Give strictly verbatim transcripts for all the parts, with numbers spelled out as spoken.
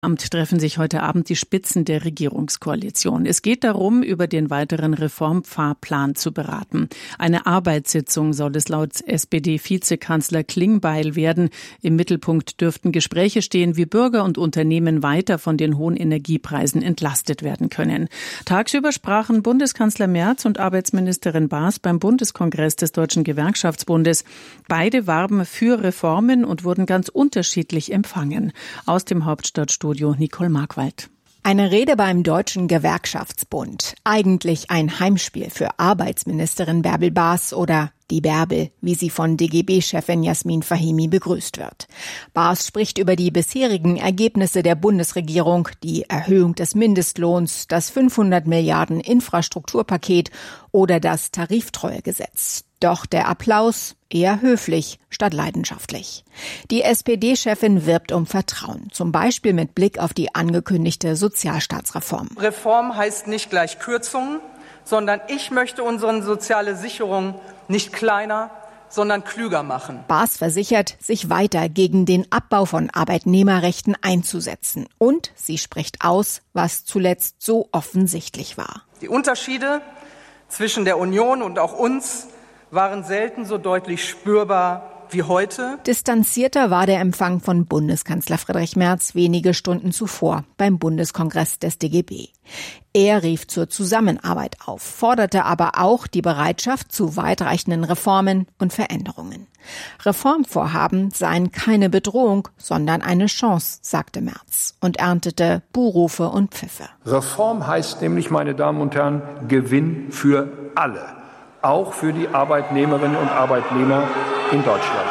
Amt treffen sich heute Abend die Spitzen der Regierungskoalition. Es geht darum, über den weiteren Reformfahrplan zu beraten. Eine Arbeitssitzung soll es laut S P D-Vizekanzler Klingbeil werden. Im Mittelpunkt dürften Gespräche stehen, wie Bürger und Unternehmen weiter von den hohen Energiepreisen entlastet werden können. Tagsüber sprachen Bundeskanzler Merz und Arbeitsministerin Baas beim Bundeskongress des Deutschen Gewerkschaftsbundes. Beide warben für Reformen und wurden ganz unterschiedlich empfangen. Aus dem Hauptstadtstudio Nicole Markwald. Eine Rede beim Deutschen Gewerkschaftsbund. Eigentlich ein Heimspiel für Arbeitsministerin Bärbel Baas oder die Bärbel, wie sie von D G B-Chefin Jasmin Fahimi begrüßt wird. Baas spricht über die bisherigen Ergebnisse der Bundesregierung, die Erhöhung des Mindestlohns, das fünfhundert Milliarden Infrastrukturpaket oder das Tariftreuegesetz. Doch der Applaus eher höflich statt leidenschaftlich. Die S P D-Chefin wirbt um Vertrauen, zum Beispiel mit Blick auf die angekündigte Sozialstaatsreform. Reform heißt nicht gleich Kürzungen, sondern ich möchte unsere soziale Sicherung nicht kleiner, sondern klüger machen. Baas versichert, sich weiter gegen den Abbau von Arbeitnehmerrechten einzusetzen. Und sie spricht aus, was zuletzt so offensichtlich war. Die Unterschiede zwischen der Union und auch uns waren selten so deutlich spürbar wie heute. Distanzierter war der Empfang von Bundeskanzler Friedrich Merz wenige Stunden zuvor beim Bundeskongress des D G B. Er rief zur Zusammenarbeit auf, forderte aber auch die Bereitschaft zu weitreichenden Reformen und Veränderungen. Reformvorhaben seien keine Bedrohung, sondern eine Chance, sagte Merz und erntete Buhrufe und Pfiffe. Reform heißt nämlich, meine Damen und Herren, Gewinn für alle. Auch für die Arbeitnehmerinnen und Arbeitnehmer in Deutschland.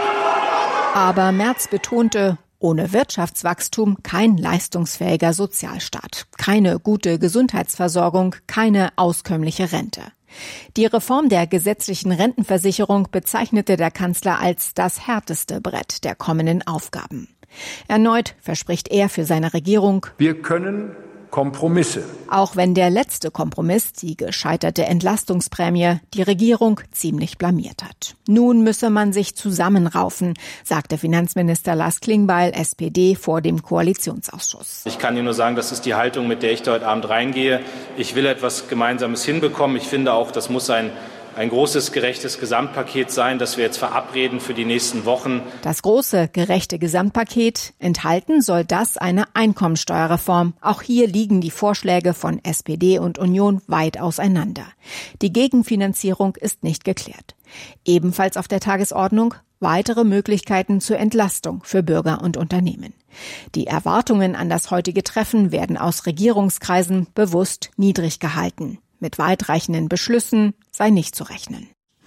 Aber Merz betonte, ohne Wirtschaftswachstum kein leistungsfähiger Sozialstaat, keine gute Gesundheitsversorgung, keine auskömmliche Rente. Die Reform der gesetzlichen Rentenversicherung bezeichnete der Kanzler als das härteste Brett der kommenden Aufgaben. Erneut verspricht er für seine Regierung: Wir können Kompromisse. Auch wenn der letzte Kompromiss, die gescheiterte Entlastungsprämie, die Regierung ziemlich blamiert hat. Nun müsse man sich zusammenraufen, sagte Finanzminister Lars Klingbeil, S P D, vor dem Koalitionsausschuss. Ich kann Ihnen nur sagen, das ist die Haltung, mit der ich heute Abend reingehe. Ich will etwas Gemeinsames hinbekommen. Ich finde auch, das muss ein Ein großes, gerechtes Gesamtpaket sein, das wir jetzt verabreden für die nächsten Wochen. Das große, gerechte Gesamtpaket, enthalten soll das eine Einkommensteuerreform. Auch hier liegen die Vorschläge von S P D und Union weit auseinander. Die Gegenfinanzierung ist nicht geklärt. Ebenfalls auf der Tagesordnung weitere Möglichkeiten zur Entlastung für Bürger und Unternehmen. Die Erwartungen an das heutige Treffen werden aus Regierungskreisen bewusst niedrig gehalten. Mit weitreichenden Beschlüssen sei nicht zu rechnen.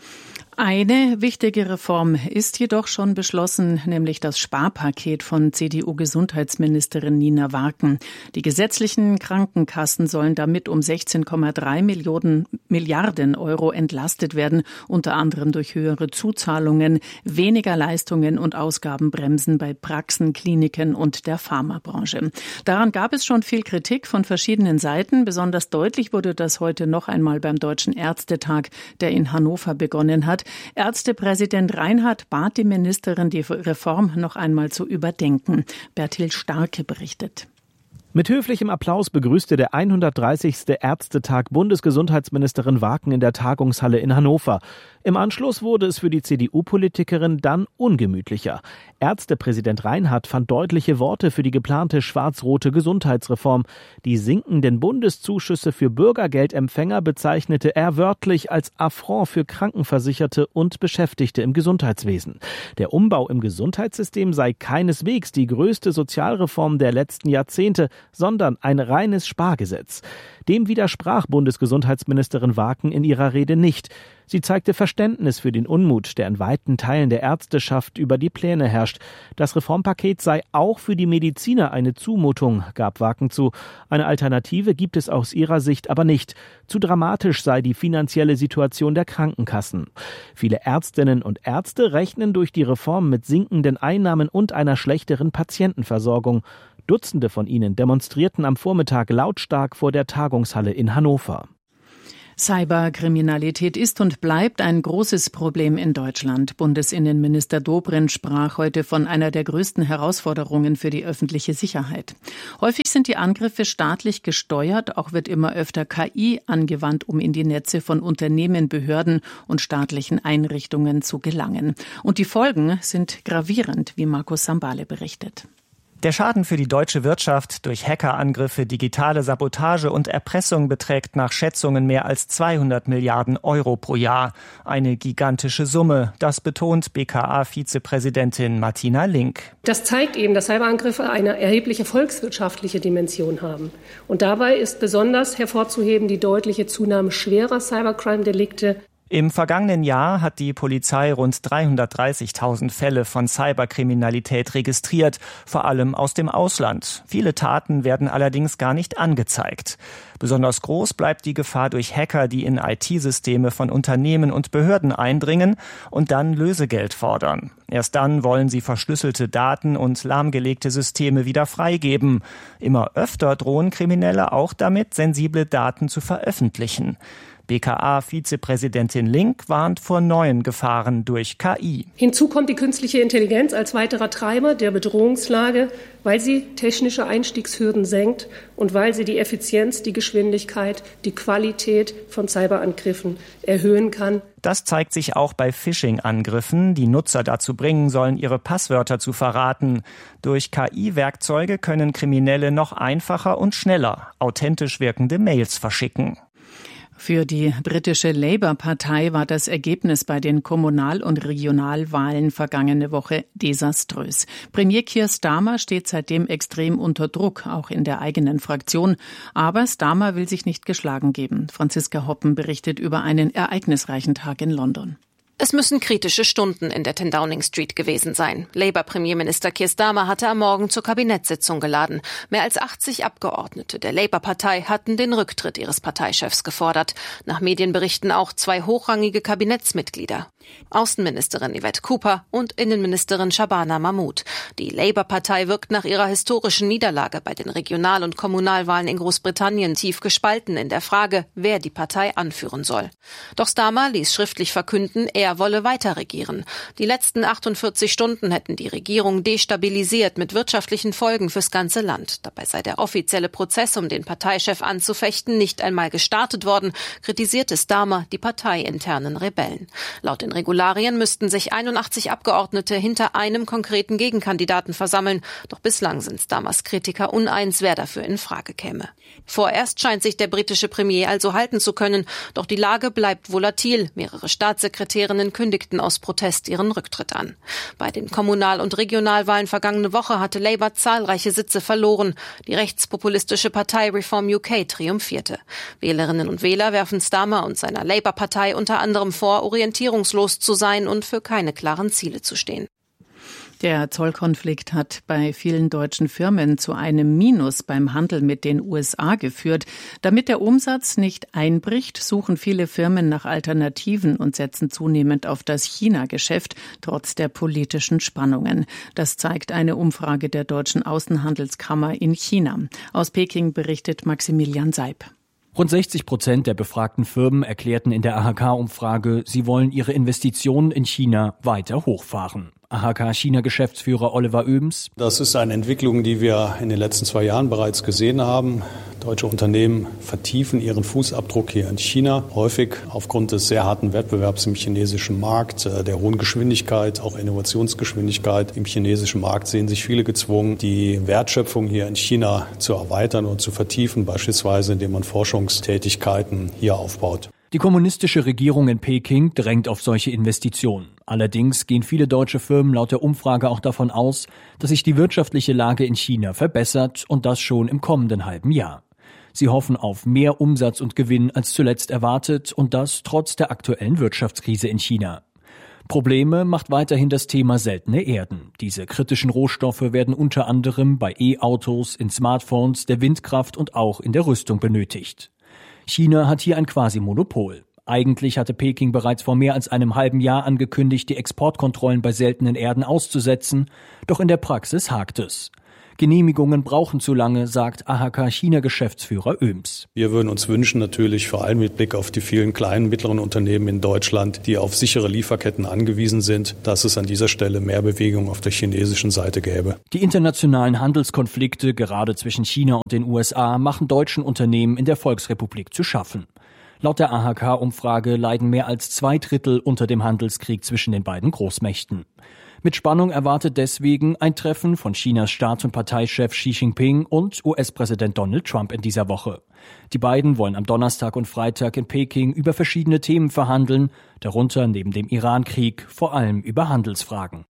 Eine wichtige Reform ist jedoch schon beschlossen, nämlich das Sparpaket von C D U-Gesundheitsministerin Nina Warken. Die gesetzlichen Krankenkassen sollen damit um sechzehn Komma drei Milliarden Euro entlastet werden, unter anderem durch höhere Zuzahlungen, weniger Leistungen und Ausgabenbremsen bei Praxen, Kliniken und der Pharmabranche. Daran gab es schon viel Kritik von verschiedenen Seiten. Besonders deutlich wurde das heute noch einmal beim Deutschen Ärztetag, der in Hannover begonnen hat. Ärztepräsident Reinhardt bat die Ministerin, die Reform noch einmal zu überdenken. Bertil Starke berichtet. Mit höflichem Applaus begrüßte der hundertdreißigste Ärztetag Bundesgesundheitsministerin Warken in der Tagungshalle in Hannover. Im Anschluss wurde es für die C D U-Politikerin dann ungemütlicher. Ärztepräsident Reinhardt fand deutliche Worte für die geplante schwarz-rote Gesundheitsreform. Die sinkenden Bundeszuschüsse für Bürgergeldempfänger bezeichnete er wörtlich als Affront für Krankenversicherte und Beschäftigte im Gesundheitswesen. Der Umbau im Gesundheitssystem sei keineswegs die größte Sozialreform der letzten Jahrzehnte, sondern ein reines Spargesetz. Dem widersprach Bundesgesundheitsministerin Warken in ihrer Rede nicht. Sie zeigte Verständnis für den Unmut, der in weiten Teilen der Ärzteschaft über die Pläne herrscht. Das Reformpaket sei auch für die Mediziner eine Zumutung, gab Warken zu. Eine Alternative gibt es aus ihrer Sicht aber nicht. Zu dramatisch sei die finanzielle Situation der Krankenkassen. Viele Ärztinnen und Ärzte rechnen durch die Reform mit sinkenden Einnahmen und einer schlechteren Patientenversorgung. Dutzende von ihnen demonstrierten am Vormittag lautstark vor der Tagungshalle in Hannover. Cyberkriminalität ist und bleibt ein großes Problem in Deutschland. Bundesinnenminister Dobrindt sprach heute von einer der größten Herausforderungen für die öffentliche Sicherheit. Häufig sind die Angriffe staatlich gesteuert, auch wird immer öfter K I angewandt, um in die Netze von Unternehmen, Behörden und staatlichen Einrichtungen zu gelangen. Und die Folgen sind gravierend, wie Markus Sambale berichtet. Der Schaden für die deutsche Wirtschaft durch Hackerangriffe, digitale Sabotage und Erpressung beträgt nach Schätzungen mehr als zweihundert Milliarden Euro pro Jahr. Eine gigantische Summe, das betont B K A-Vizepräsidentin Martina Link. Das zeigt eben, dass Cyberangriffe eine erhebliche volkswirtschaftliche Dimension haben. Und dabei ist besonders hervorzuheben die deutliche Zunahme schwerer Cybercrime-Delikte. Im vergangenen Jahr hat die Polizei rund dreihundertdreißigtausend Fälle von Cyberkriminalität registriert, vor allem aus dem Ausland. Viele Taten werden allerdings gar nicht angezeigt. Besonders groß bleibt die Gefahr durch Hacker, die in I T-Systeme von Unternehmen und Behörden eindringen und dann Lösegeld fordern. Erst dann wollen sie verschlüsselte Daten und lahmgelegte Systeme wieder freigeben. Immer öfter drohen Kriminelle auch damit, sensible Daten zu veröffentlichen. B K A-Vizepräsidentin Link warnt vor neuen Gefahren durch K I. Hinzu kommt die künstliche Intelligenz als weiterer Treiber der Bedrohungslage, weil sie technische Einstiegshürden senkt und weil sie die Effizienz, die Geschwindigkeit, die Qualität von Cyberangriffen erhöhen kann. Das zeigt sich auch bei Phishing-Angriffen, die Nutzer dazu bringen sollen, ihre Passwörter zu verraten. Durch K I-Werkzeuge können Kriminelle noch einfacher und schneller authentisch wirkende Mails verschicken. Für die britische Labour-Partei war das Ergebnis bei den Kommunal- und Regionalwahlen vergangene Woche desaströs. Premier Keir Starmer steht seitdem extrem unter Druck, auch in der eigenen Fraktion. Aber Starmer will sich nicht geschlagen geben. Franziska Hoppen berichtet über einen ereignisreichen Tag in London. Es müssen kritische Stunden in der ten Downing Street gewesen sein. Labour-Premierminister Keir Starmer hatte am Morgen zur Kabinettssitzung geladen. Mehr als achtzig Abgeordnete der Labour-Partei hatten den Rücktritt ihres Parteichefs gefordert. Nach Medienberichten auch zwei hochrangige Kabinettsmitglieder. Außenministerin Yvette Cooper und Innenministerin Shabana Mahmood. Die Labour-Partei wirkt nach ihrer historischen Niederlage bei den Regional- und Kommunalwahlen in Großbritannien tief gespalten in der Frage, wer die Partei anführen soll. Doch Starmer ließ schriftlich verkünden, er wolle weiter regieren. Die letzten achtundvierzig Stunden hätten die Regierung destabilisiert mit wirtschaftlichen Folgen fürs ganze Land. Dabei sei der offizielle Prozess, um den Parteichef anzufechten, nicht einmal gestartet worden, kritisierte Starmer die parteiinternen Rebellen. Laut den Regularien müssten sich einundachtzig Abgeordnete hinter einem konkreten Gegenkandidaten versammeln. Doch bislang sind Starmers Kritiker uneins, wer dafür in Frage käme. Vorerst scheint sich der britische Premier also halten zu können. Doch die Lage bleibt volatil. Mehrere Staatssekretärinnen kündigten aus Protest ihren Rücktritt an. Bei den Kommunal- und Regionalwahlen vergangene Woche hatte Labour zahlreiche Sitze verloren. Die rechtspopulistische Partei Reform U K triumphierte. Wählerinnen und Wähler werfen Starmer und seiner Labour-Partei unter anderem vor, orientierungslos zu sein und für keine klaren Ziele zu stehen. Der Zollkonflikt hat bei vielen deutschen Firmen zu einem Minus beim Handel mit den U S A geführt. Damit der Umsatz nicht einbricht, suchen viele Firmen nach Alternativen und setzen zunehmend auf das China-Geschäft, trotz der politischen Spannungen. Das zeigt eine Umfrage der Deutschen Außenhandelskammer in China. Aus Peking berichtet Maximilian Seib. Rund sechzig Prozent der befragten Firmen erklärten in der A H K-Umfrage, sie wollen ihre Investitionen in China weiter hochfahren. A H K-China-Geschäftsführer Oliver Oebens. Das ist eine Entwicklung, die wir in den letzten zwei Jahren bereits gesehen haben. Deutsche Unternehmen vertiefen ihren Fußabdruck hier in China, häufig aufgrund des sehr harten Wettbewerbs im chinesischen Markt, der hohen Geschwindigkeit, auch Innovationsgeschwindigkeit im chinesischen Markt sehen sich viele gezwungen, die Wertschöpfung hier in China zu erweitern und zu vertiefen, beispielsweise indem man Forschungstätigkeiten hier aufbaut. Die kommunistische Regierung in Peking drängt auf solche Investitionen. Allerdings gehen viele deutsche Firmen laut der Umfrage auch davon aus, dass sich die wirtschaftliche Lage in China verbessert und das schon im kommenden halben Jahr. Sie hoffen auf mehr Umsatz und Gewinn als zuletzt erwartet und das trotz der aktuellen Wirtschaftskrise in China. Probleme macht weiterhin das Thema seltene Erden. Diese kritischen Rohstoffe werden unter anderem bei E-Autos, in Smartphones, der Windkraft und auch in der Rüstung benötigt. China hat hier ein Quasi-Monopol. Eigentlich hatte Peking bereits vor mehr als einem halben Jahr angekündigt, die Exportkontrollen bei seltenen Erden auszusetzen, doch in der Praxis hakt es. Genehmigungen brauchen zu lange, sagt A H K-China-Geschäftsführer Öms. Wir würden uns wünschen, natürlich vor allem mit Blick auf die vielen kleinen, mittleren Unternehmen in Deutschland, die auf sichere Lieferketten angewiesen sind, dass es an dieser Stelle mehr Bewegung auf der chinesischen Seite gäbe. Die internationalen Handelskonflikte, gerade zwischen China und den U S A, machen deutschen Unternehmen in der Volksrepublik zu schaffen. Laut der A H K-Umfrage leiden mehr als zwei Drittel unter dem Handelskrieg zwischen den beiden Großmächten. Mit Spannung erwartet deswegen ein Treffen von Chinas Staats- und Parteichef Xi Jinping und U S-Präsident Donald Trump in dieser Woche. Die beiden wollen am Donnerstag und Freitag in Peking über verschiedene Themen verhandeln, darunter neben dem Iran-Krieg vor allem über Handelsfragen.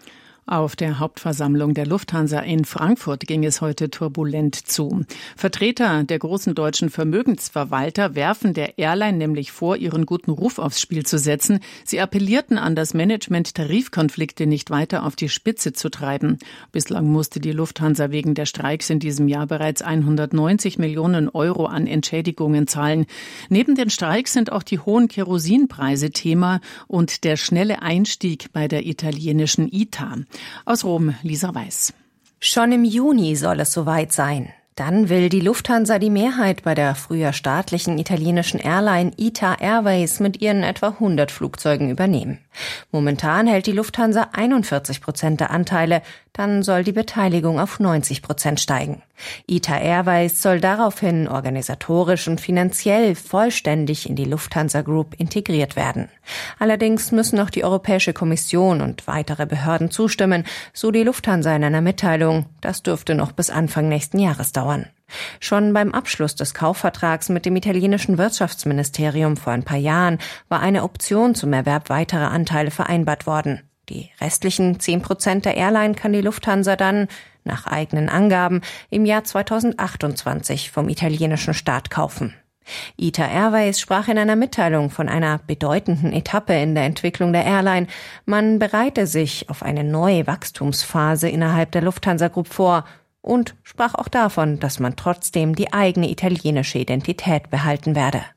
Auf der Hauptversammlung der Lufthansa in Frankfurt ging es heute turbulent zu. Vertreter der großen deutschen Vermögensverwalter werfen der Airline nämlich vor, ihren guten Ruf aufs Spiel zu setzen. Sie appellierten an das Management, Tarifkonflikte nicht weiter auf die Spitze zu treiben. Bislang musste die Lufthansa wegen der Streiks in diesem Jahr bereits hundertneunzig Millionen Euro an Entschädigungen zahlen. Neben den Streiks sind auch die hohen Kerosinpreise Thema und der schnelle Einstieg bei der italienischen I T A. Aus Rom, Lisa Weiß. Schon im Juni soll es soweit sein. Dann will die Lufthansa die Mehrheit bei der früher staatlichen italienischen Airline I T A Airways mit ihren etwa hundert Flugzeugen übernehmen. Momentan hält die Lufthansa einundvierzig Prozent der Anteile, dann soll die Beteiligung auf neunzig Prozent steigen. I T A Airways soll daraufhin organisatorisch und finanziell vollständig in die Lufthansa Group integriert werden. Allerdings müssen noch die Europäische Kommission und weitere Behörden zustimmen, so die Lufthansa in einer Mitteilung. Das dürfte noch bis Anfang nächsten Jahres dauern. Schon beim Abschluss des Kaufvertrags mit dem italienischen Wirtschaftsministerium vor ein paar Jahren war eine Option zum Erwerb weiterer Anteile vereinbart worden. Die restlichen zehn Prozent der Airline kann die Lufthansa dann, nach eigenen Angaben, im Jahr zweitausendachtundzwanzig vom italienischen Staat kaufen. I T A Airways sprach in einer Mitteilung von einer bedeutenden Etappe in der Entwicklung der Airline. Man bereite sich auf eine neue Wachstumsphase innerhalb der Lufthansa Group vor und sprach auch davon, dass man trotzdem die eigene italienische Identität behalten werde.